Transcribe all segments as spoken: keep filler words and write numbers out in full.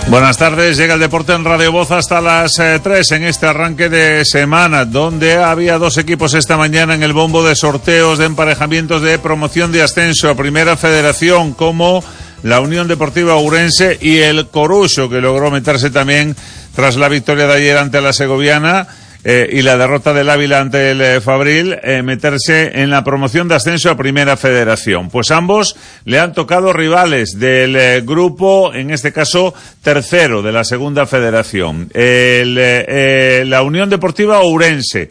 Buenas tardes, llega el deporte en Radio Voz hasta las eh, tres en este arranque de semana, donde había dos equipos esta mañana en el bombo de sorteos de emparejamientos de promoción de ascenso a Primera Federación, como la Unión Deportiva Ourense y el Coruxo, que logró meterse también tras la victoria de ayer ante la Segoviana eh, y la derrota del Ávila ante el eh, Fabril, eh, meterse en la promoción de ascenso a Primera Federación. Pues ambos le han tocado rivales del eh, grupo, en este caso tercero de la Segunda Federación. El, eh, eh, la Unión Deportiva Ourense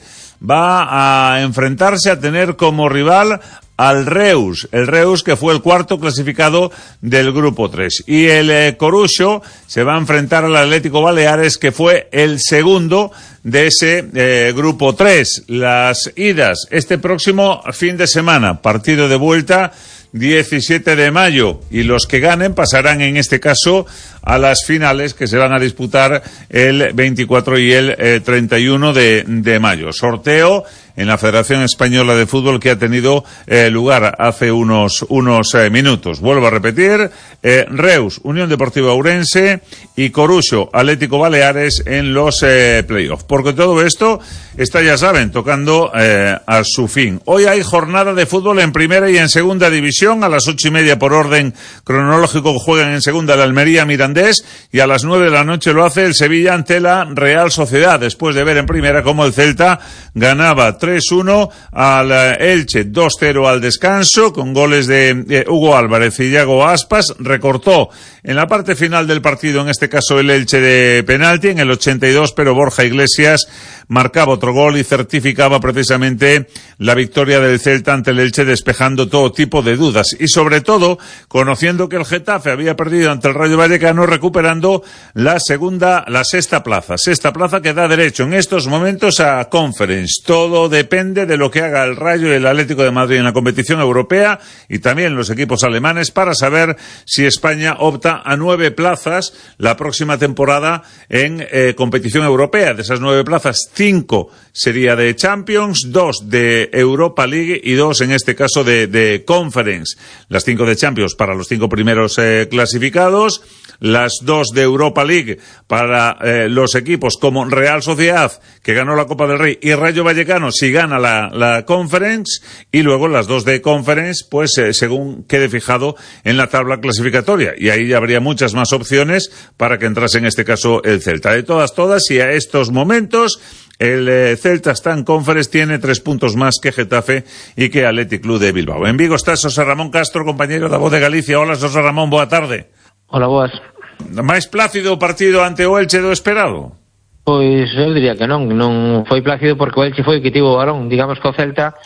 va a enfrentarse a tener como rival al Reus, el Reus que fue el cuarto clasificado del grupo tres. Y el eh, Coruxo se va a enfrentar al Atlético Baleares, que fue el segundo de ese eh, grupo tres. Las idas este próximo fin de semana, partido de vuelta diecisiete de mayo, y los que ganen pasarán en este caso a las finales, que se van a disputar el veinticuatro y el eh, treinta y uno de, de mayo. Sorteo en la Federación Española de Fútbol que ha tenido eh, lugar hace unos unos eh, minutos. Vuelvo a repetir, eh, Reus, Unión Deportiva Ourense, y Coruxo, Atlético Baleares en los eh, playoffs. Porque todo esto está, ya saben, tocando eh, a su fin. Hoy hay jornada de fútbol en primera y en segunda división. A las ocho y media por orden cronológico juegan en segunda el Almería Mirandés, y a las nueve de la noche lo hace el Sevilla ante la Real Sociedad, después de ver en primera cómo el Celta ganaba tres uno al Elche, dos cero al descanso, con goles de eh, Hugo Álvarez y Iago Aspas. Recortó en la parte final del partido, en este caso el Elche, de penalti en el ochenta y dos, pero Borja Iglesias marcaba otro gol y certificaba precisamente la victoria del Celta ante el Elche, despejando todo tipo de dudas y sobre todo conociendo que el Getafe había perdido ante el Rayo Vallecano, recuperando la segunda, la sexta plaza, sexta plaza que da derecho en estos momentos a Conference. Todo depende de lo que haga el Rayo y el Atlético de Madrid en la competición europea, y también los equipos alemanes, para saber si España opta a nueve plazas la próxima temporada en eh, competición europea. De esas nueve plazas, cinco sería de Champions, dos de Europa League y dos en este caso de, de Conference. Las cinco de Champions para los cinco primeros eh, clasificados, las dos de Europa League para eh, los equipos como Real Sociedad, que ganó la Copa del Rey, y Rayo Vallecano si gana la, la Conference, y luego las dos de Conference, pues eh, según quede fijado en la tabla clasificatoria, y ahí habría muchas más opciones para que entrase en este caso el Celta. De todas, todas, y a estos momentos el eh, Celta está en Conference, tiene tres puntos más que Getafe y que Athletic Club de Bilbao. En Vigo está José Ramón Castro, compañero da Voz de Galicia. Hola, José Ramón, boa tarde. Hola, boas. Máis plácido o partido ante o Elche do esperado? Pois eu diría que non, non foi plácido porque o Elche foi o que tivo o balón. Digamos que o Celta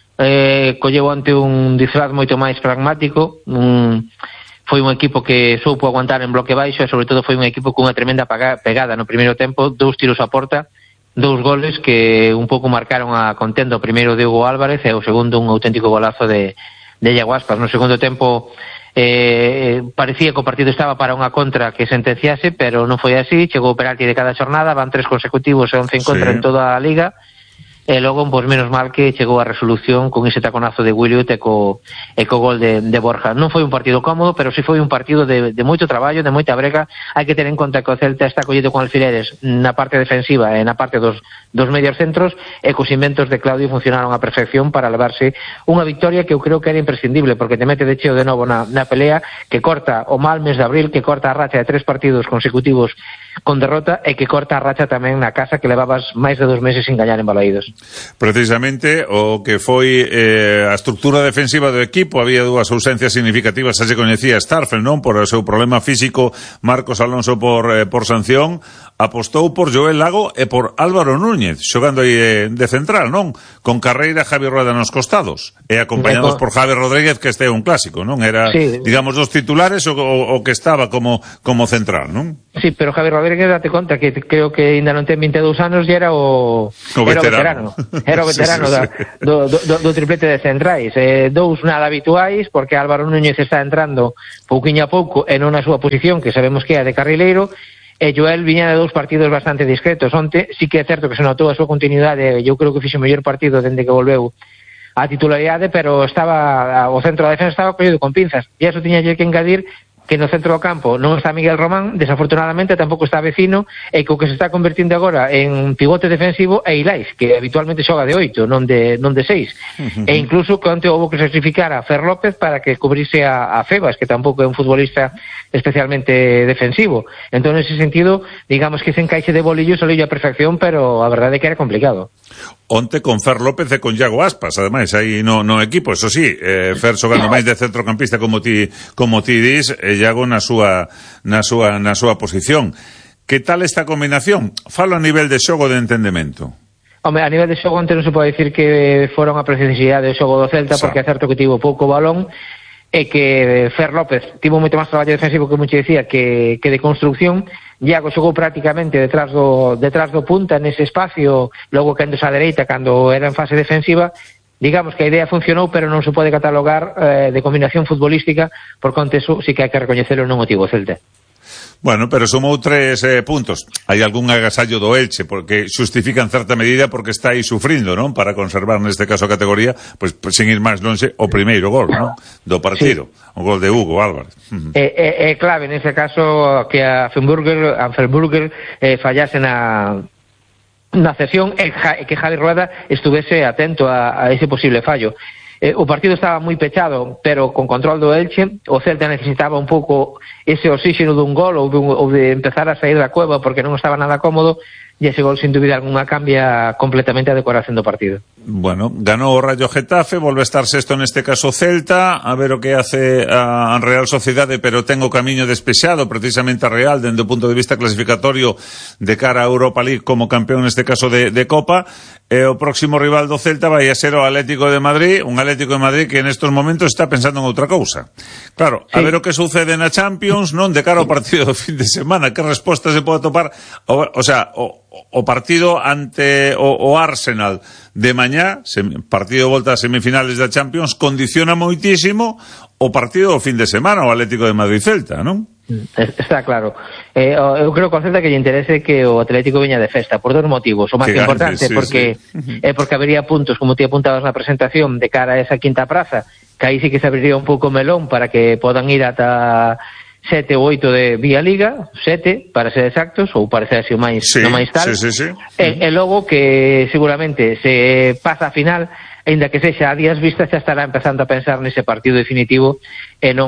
eh, colleu ante un disfraz moito máis pragmático, un, foi un equipo que soupo aguantar en bloque baixo, e sobre todo foi un equipo cunha tremenda pegada no primeiro tempo, dous tiros a porta, dous goles que un pouco marcaron a contenda. O primeiro de Hugo Álvarez e o segundo un auténtico golazo de, de Iago Aspas. No segundo tempo Eh, parecía que o partido estaba para unha contra que sentenciase, pero non foi así. Chegou o penalti de cada xornada, van tres consecutivos e once en contra, sí, en toda a liga. E logo, pois menos mal que chegou a resolución con ese taconazo de Williot e co, e co gol de, de Borja. Non foi un partido cómodo, pero sí foi un partido de, de moito traballo, de moita brega. Hai que ter en conta que o Celta está collido con alfileres na parte defensiva e na parte dos, dos medios centros, e cos inventos de Claudio funcionaron a perfección para levarse unha victoria que eu creo que era imprescindible, porque te mete de cheo de novo na, na pelea, que corta o mal mes de abril, que corta a racha de tres partidos consecutivos con derrota, e que corta a racha tamén na casa que levabas máis de dos meses sin gañar en Balaídos. Precisamente o que foi eh, a estrutura defensiva do equipo, había dúas ausencias significativas, xa se coñecía Starfel, non, por o seu problema físico, Marcos Alonso por, eh, por sanción, apostou por Joel Lago e por Álvaro Núñez, xogando aí de, de central, non? Con Carreira, Javi Rueda nos costados, e acompañados por Javi Rodríguez, que este é un clásico, non? Era, sí, digamos, dos titulares o, o, o que estaba como, como central, non? Sí, pero Javi Rodríguez, date conta que creo que ainda non ten vinte e dous anos e era o, o veterano. Era o veterano, era o veterano sí, sí, sí. Da, do, do, do triplete de centrais. Eh, dous nada habituais, porque Álvaro Núñez está entrando pouquiño a pouco e non na súa posición, que sabemos que é a de carrileiro, e Joel viña de dous partidos bastante discretos. Onte sí que é certo que se notou a súa continuidade, eu creo que fixo o mellor partido dende que volveu a titularidade, pero estaba o centro da defensa estaba collido con pinzas, e eso tiña que engadir que no centro do campo non está Miguel Román, desafortunadamente tampouco está Vecino, e que o que se está convertindo agora en pivote defensivo é Ilais, que habitualmente xoga de oito, non de non de seis. Uh-huh. E incluso que onte houve que sacrificar a Fer López para que cubrise a, a Febas, que tampouco é un futbolista especialmente defensivo. Entón, en ese sentido, digamos que ese encaixe de bolillos saliu a perfección, pero a verdade é que era complicado. Onte con Fer López e con Iago Aspas, ademais, aí no, no equipo, eso sí, eh, Fer xogando máis de centrocampista como ti, como ti dis, e Iago na súa, na súa, na súa posición. Que tal esta combinación? Falo a nivel de xogo de entendemento. Home, a nivel de xogo antes non se pode dicir que foron a precisidade do xogo do Celta, Sa. porque é certo que tivo pouco balón, e que Fer López tivo moito máis traballo defensivo, que mucho decía, que, que de construcción. Iago xogou prácticamente detrás do, detrás do punta nese espacio, logo quendos á dereita cando era en fase defensiva. Digamos que a idea funcionou, pero non se pode catalogar eh, de combinación futbolística, por conta eso sí que hai que recoñecelo non motivo Celta. Bueno, pero sumou tres eh, puntos. Hai algún agasallo do Elche, porque xustifica en certa medida porque está aí sufrindo, non? Para conservar neste caso a categoría, pues, pues sin ir máis longe, o primeiro gol, non? Do partido, sí. O gol de Hugo Álvarez. Uh-huh. É, é, é clave nese caso que a Fenburger, a Fenburger eh, fallase na na cesión e que Javi Rueda estuvese atento a, a ese posible fallo. Eh, o partido estaba moi pechado, pero con control do Elche. O Celta necesitaba un pouco ese oxígeno dun gol ou, dun, ou de empezar a sair da cueva porque non estaba nada cómodo, e ese gol sin dúbida alguna cambia completamente a decoración do partido. Bueno, ganou o Rayo Getafe, volve a estar sexto neste caso Celta, a ver o que hace a Real Sociedade, pero ten o camiño despexado precisamente a Real dende o punto de vista clasificatorio de cara a Europa League como campeón neste caso de, de Copa. E o próximo rival do Celta vai a ser o Atlético de Madrid, un Atlético de Madrid que en estos momentos está pensando en outra cousa. Claro, sí. A ver o que sucede na Champions, non, de cara ao partido do fin de semana, que resposta se pode topar, o, o sea, o, o partido ante o, o Arsenal de mañá, sem, partido de volta a semifinales da Champions, condiciona moitísimo o partido do fin de semana, o Atlético de Madrid-Celta, non? Está claro. Eh, eu creo que ao Celta que lle interese que o Atlético viña de festa por dos motivos. O máis que importante, sí, porque sí. É porque habería puntos, como ti apuntabas na presentación, de cara a esa quinta praza, que aí sí que se abriría un pouco melón para que podan ir ata sete ou oito de vía Liga, sete para ser exactos, ou para ser así o máis, sí, no máis tal. Sí, sí, sí. E, e logo que seguramente se pasa a final, ainda que sexa a días vistas, xa estará empezando a pensar nese partido definitivo e non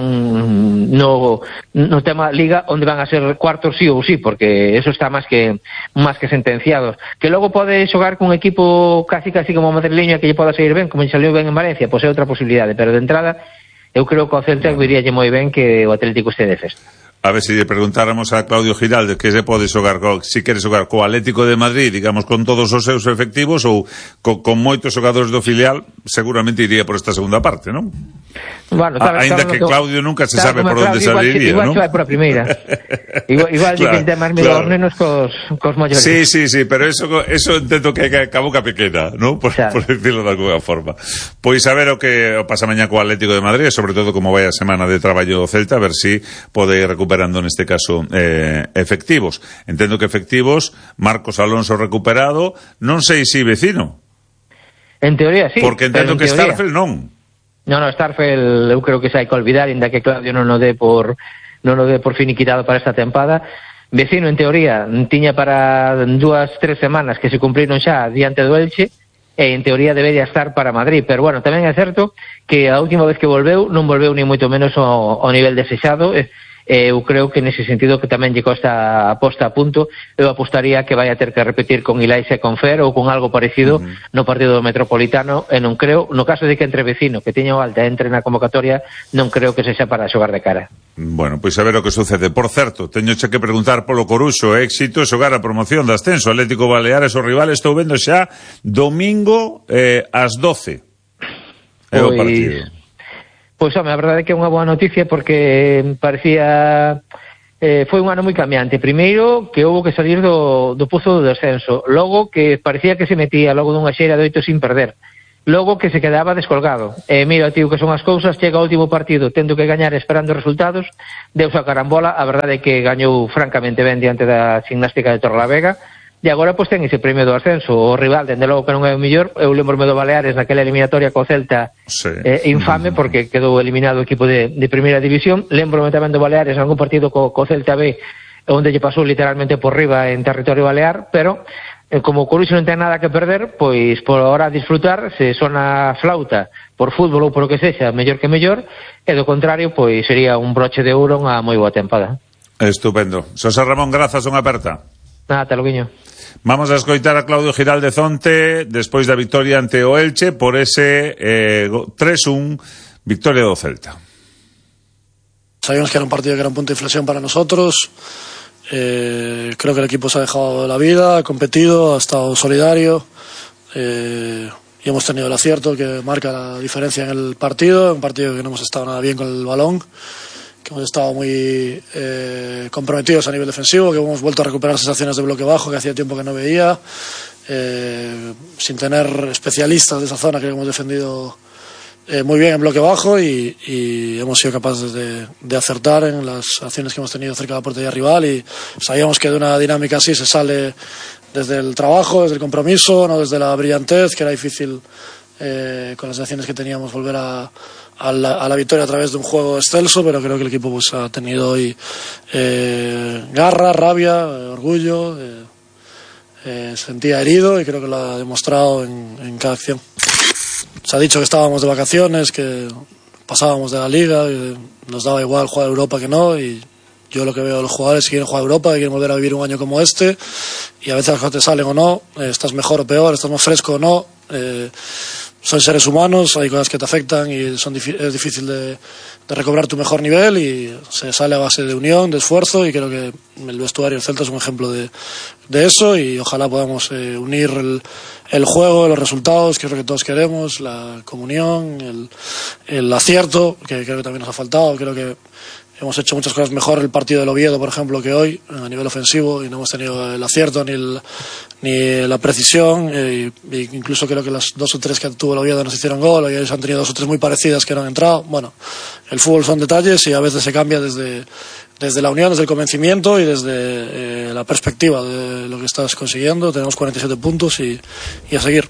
no, no tema Liga, onde van a ser cuartos sí ou sí, porque eso está máis que máis que sentenciado. Que logo pode xogar cun equipo casi casi como madrileño que lle poda seguir ben, como lle saliu ben en Valencia, pois é outra posibilidade, pero de entrada eu creo que o Celta viríalle moi ben que o Atlético este de festa. A ver, se lle preguntáramos a Claudio Giraldes que se pode xogar, co, si quere xogar co Atlético de Madrid, digamos, con todos os seus efectivos ou co, con moitos xogadores do filial, seguramente iría por esta segunda parte, non? Bueno, a, ainda que Claudio nunca se sabe por onde saliría, igual, non? Igual se vai por a primeira. Igual, igual claro, di que temas medio claro. Nenos cos, cos maiores. Sí, sí, sí, pero eso, eso entendo que é a boca pequena, non? Por, claro. por decirlo de alguna forma. Pois a ver o que pasa mañá co Atlético de Madrid, sobre todo como vai a semana de traballo do Celta, a ver si pode ir recuperando neste caso eh, efectivos. Entendo que efectivos, Marcos Alonso recuperado, non sei si Vecino. En teoría sí. Porque entendo que teoría. Starfel non. No, no, Starfel eu creo que se hai que olvidar, ainda que Claudio non o dé por non o dé por finiquitado para esta tempada. Vecino, en teoría, tiña para dúas, tres semanas que se cumpriron xa diante do Elche, e en teoría debería estar para Madrid, pero bueno, tamén é certo que a última vez que volveu non volveu ni moito menos ao, ao nivel desexado. Eu creo que nese sentido que tamén lle costa a posta a punto. Eu apostaría que vai a ter que repetir con Ilais e con Fer ou con algo parecido uh-huh. no partido do Metropolitano, e non creo, no caso de que entre Vecino, que teña o alta, entre na convocatoria, non creo que sexa para xogar de cara. Bueno, pois a ver o que sucede. Por certo, teño che que preguntar polo Coruxo, éxito xogar a promoción de ascenso. Atlético Baleares, o rival, estou vendo xa domingo eh, ás doce. É o partido. Pois, home, a verdade é que é unha boa noticia porque parecía eh, foi un ano moi cambiante. Primeiro, que houve que salir do, do pozo do descenso. Logo, que parecía que se metía logo dunha xeira de oito sin perder. Logo, que se quedaba descolgado. E eh, mira, tío, que son as cousas, chega o último partido tendo que gañar esperando resultados, deus a carambola. A verdade é que gañou francamente ben diante da Gimnástica de Torrelavega. e agora pois ten ese premio do ascenso. O rival, dende logo que non é o mellor. Eu lembro-me do Baleares naquela eliminatoria co Celta, sí. eh, infame, porque quedou eliminado o equipo de, de primeira división. Lembro-me tamén do Baleares en algún partido co, co Celta B, onde lle pasou literalmente por riba en territorio balear, pero eh, como o Coruxo non ten nada que perder, pois por ahora disfrutar, se sona flauta por fútbol ou por o que sexa, mellor que mellor, e do contrario, pois sería un broche de ouro unha moi boa tempada. Estupendo. Xosé Ramón, grazas, unha aperta. Nada, te lo guiño. Vamos a escoitar a Claudio Giralde Zonte despois da victoria ante o Elche por ese eh, tres un, victoria do Celta. Sabíamos que era un partido que era un punto de inflexión para nosotros. Eh, creo que el equipo se ha dejado la vida, ha competido, ha estado solidario eh, y hemos tenido el acierto que marca la diferencia en el partido, un partido que no hemos estado nada bien con el balón, que hemos estado muy eh, comprometidos a nivel defensivo, que hemos vuelto a recuperar sensaciones de bloque bajo que hacía tiempo que no veía, eh, sin tener especialistas de esa zona que hemos defendido eh, muy bien en bloque bajo y, y hemos sido capaces de, de acertar en las acciones que hemos tenido cerca de la portería rival y sabíamos que de una dinámica así se sale desde el trabajo, desde el compromiso, no desde la brillantez, que era difícil eh, con las acciones que teníamos volver a A la, a la victoria a través de un juego excelso, pero creo que el equipo pues ha tenido hoy eh, garra, rabia, eh, orgullo, eh, eh, sentía herido y creo que lo ha demostrado en, en cada acción. Se ha dicho que estábamos de vacaciones, que pasábamos de la liga, que nos daba igual jugar a Europa que no, y yo lo que veo a los jugadores que quieren jugar a Europa, que quieren volver a vivir un año como este, y a veces las cosas te salen o no, eh, estás mejor o peor, estás más fresco o no, eh, son seres humanos, hay cosas que te afectan y son es difícil de, de recobrar tu mejor nivel y se sale a base de unión, de esfuerzo y creo que el vestuario del Celta es un ejemplo de, de eso y ojalá podamos eh, unir el, el juego, los resultados, que es lo que todos queremos, la comunión, el, el acierto, que creo que también nos ha faltado, creo que hemos hecho muchas cosas mejor el partido del Oviedo, por ejemplo, que hoy, a nivel ofensivo, y no hemos tenido el acierto ni, el, ni la precisión. E, e incluso creo que las dos o tres que tuvo el Oviedo nos hicieron gol, y ellos han tenido dos o tres muy parecidas que no han entrado. Bueno, el fútbol son detalles y a veces se cambia desde, desde la unión, desde el convencimiento y desde eh, la perspectiva de lo que estás consiguiendo. Tenemos cuarenta y siete puntos y, y a seguir.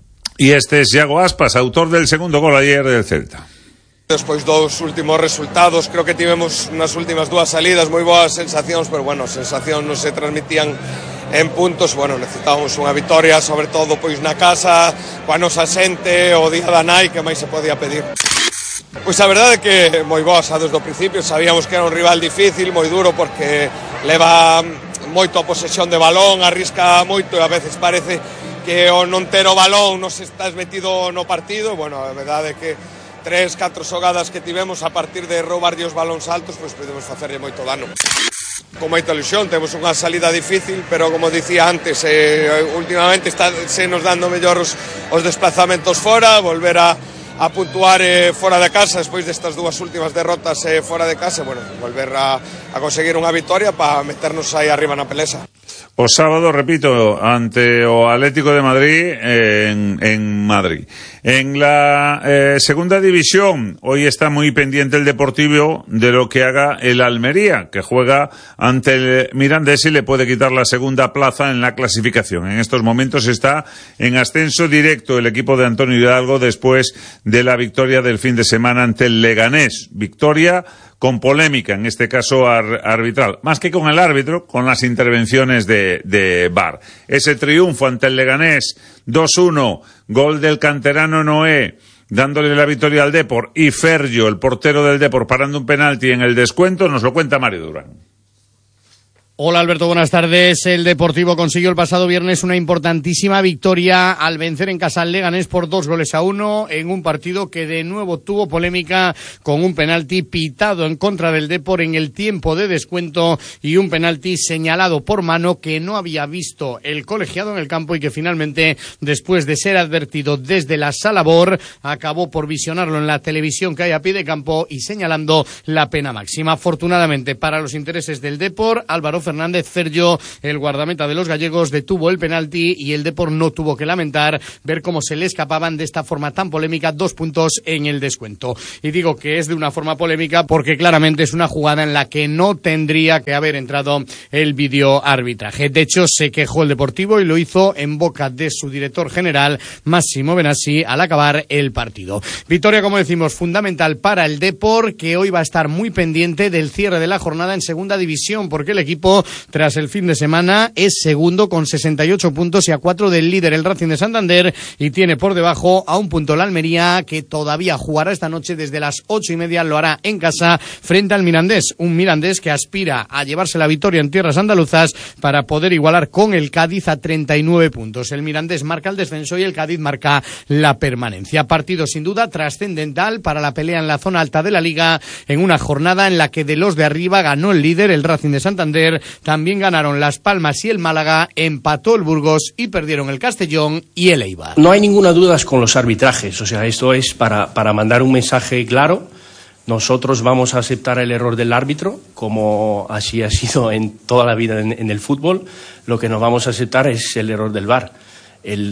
Y este es Iago Aspas, autor del segundo gol ayer del Celta. Despois dos últimos resultados, creo que tivemos nas últimas dúas salidas moi boas sensacións, pero bueno, sensacións non se transmitían en puntos. Bueno, necesitábamos unha vitoria, sobre todo pois na casa, coa nosa xente, o día da nai, que máis se podía pedir. Pois a verdade é que moi boa xa desde o principio, sabíamos que era un rival difícil, moi duro, porque leva moito a posesión de balón, arrisca moito e a veces parece que o non ter o balón non se estás metido no partido. Bueno, a verdade é que tres, catro xogadas que tivemos a partir de roubarlle os balóns altos, pois podemos facerlle moito dano. Con moita ilusión, temos unha salida difícil, pero como dicía antes, eh, últimamente está, se nos dando mellor os, os desplazamentos fora, volver a, a puntuar eh, fora de casa, despois destas dúas últimas derrotas eh, fora de casa, bueno, volver a, a conseguir unha vitoria para meternos aí arriba na pelesa. O sábado, repito, ante o Atlético de Madrid eh, en, en Madrid. En la eh, segunda división, hoy está muy pendiente el Deportivo de lo que haga el Almería, que juega ante el Mirandés y le puede quitar la segunda plaza en la clasificación. En estos momentos está en ascenso directo el equipo de Antonio Hidalgo después de la victoria del fin de semana ante el Leganés. Victoria con polémica, en este caso ar- arbitral. Más que con el árbitro, con las intervenciones de, de V A R. Ese triunfo ante el Leganés, dos uno, gol del canterano Noé, dándole la victoria al Depor, y Fergio, el portero del Depor, parando un penalti en el descuento, nos lo cuenta Mario Durán. Hola Alberto, buenas tardes. El Deportivo consiguió el pasado viernes una importantísima victoria al vencer en casa al Leganés por dos goles a uno en un partido que de nuevo tuvo polémica con un penalti pitado en contra del Depor en el tiempo de descuento y un penalti señalado por mano que no había visto el colegiado en el campo y que finalmente, después de ser advertido desde la sala V O R, acabó por visionarlo en la televisión que hay a pie de campo y señalando la pena máxima. Afortunadamente para los intereses del Depor, Álvaro Fernández Sergio, el guardameta de los gallegos, detuvo el penalti y el Depor no tuvo que lamentar ver cómo se le escapaban de esta forma tan polémica dos puntos en el descuento. Y digo que es de una forma polémica porque claramente es una jugada en la que no tendría que haber entrado el videoarbitraje. De hecho, se quejó el Deportivo y lo hizo en boca de su director general, Massimo Benassi, al acabar el partido. Victoria, como decimos, fundamental para el Depor, que hoy va a estar muy pendiente del cierre de la jornada en segunda división, porque el equipo, tras el fin de semana, es segundo con sesenta y ocho puntos y a cuatro del líder, el Racing de Santander, y tiene por debajo a un punto la Almería, que todavía jugará esta noche desde las ocho y media, lo hará en casa frente al Mirandés, un Mirandés que aspira a llevarse la victoria en tierras andaluzas para poder igualar con el Cádiz a treinta y nueve puntos. El Mirandés marca el descenso y el Cádiz marca la permanencia. Partido sin duda trascendental para la pelea en la zona alta de la Liga, en una jornada en la que de los de arriba ganó el líder, el Racing de Santander, también ganaron Las Palmas y el Málaga, empató el Burgos y perdieron el Castellón y el Eibar. No hay ninguna duda con los arbitrajes, o sea, esto es para, para mandar un mensaje claro. Nosotros vamos a aceptar el error del árbitro, como así ha sido en toda la vida en, en el fútbol. Lo que no vamos a aceptar es el error del V A R. El